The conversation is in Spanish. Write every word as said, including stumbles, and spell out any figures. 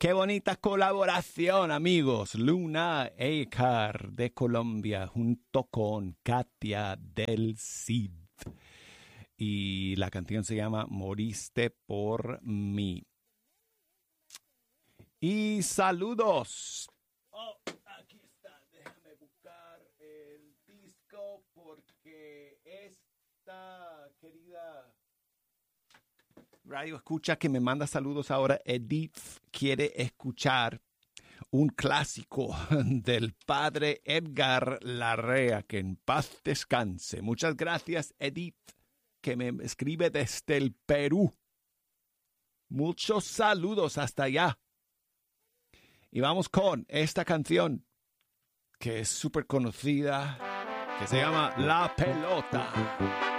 Qué bonita colaboración, amigos. Luna Ekar de Colombia junto con Katia del Cid. Y la canción se llama Moriste por mí. Y saludos. Oh, aquí está. Déjame buscar el disco porque esta querida radio escucha que me manda saludos ahora. Edith quiere escuchar un clásico del padre Edgar Larrea, que en paz descanse. Muchas gracias, Edith, que me escribe desde el Perú. Muchos saludos hasta allá. Y vamos con esta canción que es súper conocida, que se llama La Pelota.